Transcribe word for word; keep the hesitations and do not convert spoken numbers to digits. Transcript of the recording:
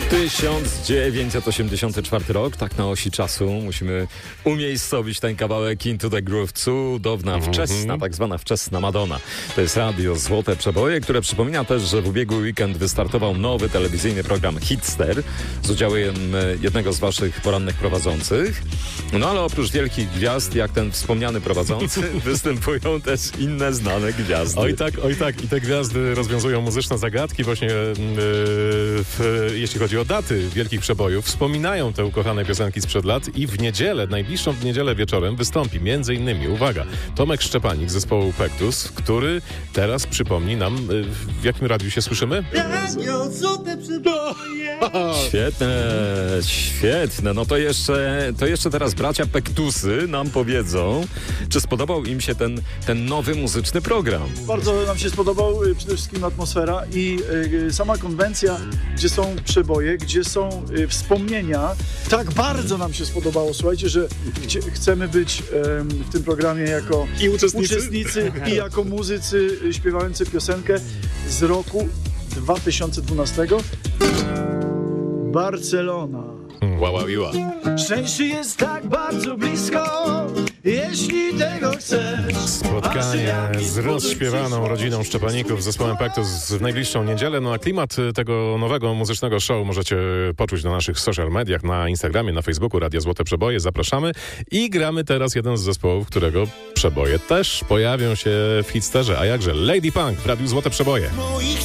tysiąc dziewięćset osiemdziesiąty czwarty rok, tak na osi czasu musimy umiejscowić ten kawałek Into the Groove. Cudowna, wczesna, tak zwana wczesna Madonna. To jest radio Złote Przeboje, które przypomina też, że w ubiegły weekend wystartował nowy telewizyjny program Hitster z udziałem jednego z waszych porannych prowadzących. No ale oprócz wielkich gwiazd, jak ten wspomniany prowadzący, występują też inne znane gwiazdy. Oj tak, oj tak. I te gwiazdy rozwiązują muzyczne zagadki właśnie, yy, w, jeśli chodzi o daty wielkich przebojów. Wspominają te ukochane piosenki sprzed lat i w niedzielę, najbliższą w niedzielę wieczorem wystąpi między innymi, uwaga, Tomek Szczepanik z zespołu Pektus, który teraz przypomni nam, yy, w jakim radiu się słyszymy? Radio Złote Przeboje. Świetne, świetne. No to jeszcze, to jeszcze teraz bracia Pektusy nam powiedzą, czy spodobał im się ten, ten nowy muzyczny program. Bardzo nam się spodobał y, przede wszystkim atmosfera i y, sama konwencja, gdzie są przeboje, gdzie są y, wspomnienia. Tak bardzo nam się spodobało, słuchajcie, że chcie, chcemy być y, w tym programie jako I uczestnicy? uczestnicy i jako muzycy y, śpiewający piosenkę z roku dwa tysiące dwunastego. Barcelona. Ła, ła, ła. Szczęście jest tak bardzo blisko, jeśli tego chcesz. Spotkanie z rozśpiewaną rodziną Szczepaników z zespołem Pektus w najbliższą niedzielę. No a klimat tego nowego muzycznego show możecie poczuć na naszych social mediach, na Instagramie, na Facebooku Radia Złote Przeboje. Zapraszamy i gramy teraz jeden z zespołów, którego przeboje też pojawią się w Hitsterze. A jakże Lady Punk w Radiu Złote Przeboje. Moich